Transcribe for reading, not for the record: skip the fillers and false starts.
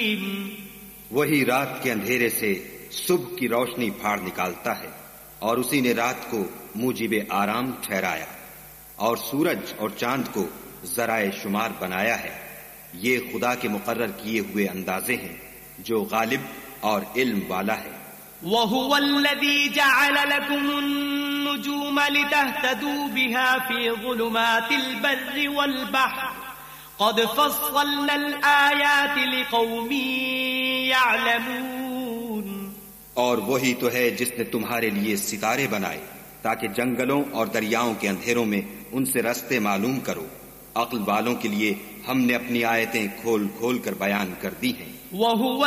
वही रात के अंधेरे से सुबह की रोशनी फाड़ निकालता है और उसी ने रात को मुजीब आराम ठहराया और सूरज और चांद को जराए शुमार बनाया है। ये खुदा के मुकर्रर किए हुए अंदाजे हैं जो गालिब और इल्म वाला है। वहुवल्लज़ी जअल लकुमुन नुजूम लितहतदू बिहा फी ज़ुलुमातिल बर्रि वल बहर क़द फ़स्सलनल आयाति लिक़ौमिन यअलमून। और वही तो है जिसने तुम्हारे लिए सितारे बनाए ताकि जंगलों और दरियाओं के अंधेरों में उनसे रास्ते मालूम करो। अक्ल वालों के लिए हमने अपनी आयतें खोल खोल कर बयान कर दी हैं।